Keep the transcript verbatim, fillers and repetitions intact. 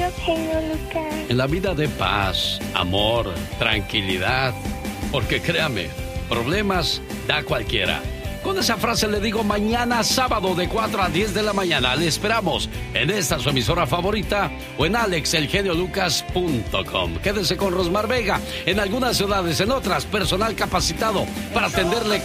adiós, genio Lucas. En la vida de paz, amor, tranquilidad. Porque créame, problemas da cualquiera. Con esa frase le digo mañana sábado de cuatro a diez de la mañana. Le esperamos en esta su emisora favorita o en alex el genio lucas punto com. Quédese con Rosmar Vega. En algunas ciudades, en otras, personal capacitado para atenderle